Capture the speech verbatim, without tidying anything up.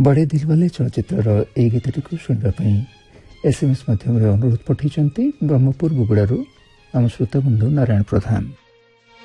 बड़े दिल वाले चलचित्रर ए गीतटी शुणा एसएमएस माध्यम अनुरोध पठाई ब्रह्मपुर बुगुड़ू आम श्रोता बंधु नारायण प्रधान।